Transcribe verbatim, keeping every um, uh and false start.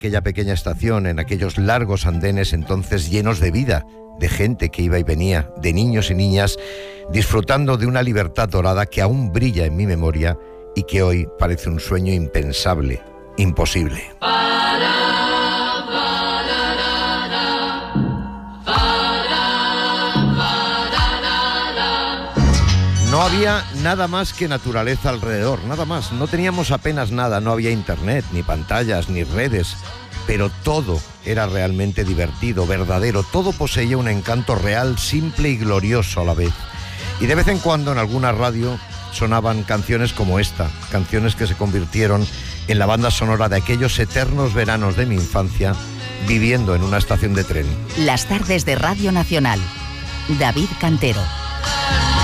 aquella pequeña estación, en aquellos largos andenes entonces llenos de vida, de gente que iba y venía, de niños y niñas, disfrutando de una libertad dorada que aún brilla en mi memoria y que hoy parece un sueño impensable, imposible. No había nada más que naturaleza alrededor, nada más. No teníamos apenas nada, no había internet, ni pantallas, ni redes, pero todo era realmente divertido, verdadero. Todo poseía un encanto real, simple y glorioso a la vez. Y de vez en cuando en alguna radio sonaban canciones como esta, canciones que se convirtieron en la banda sonora de aquellos eternos veranos de mi infancia, viviendo en una estación de tren. Las tardes de Radio Nacional. David Cantero.